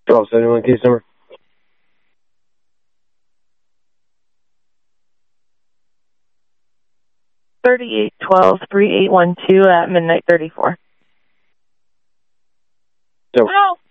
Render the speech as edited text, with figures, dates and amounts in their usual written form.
1271 case number. 3812-3812 at midnight 34. So, Oh!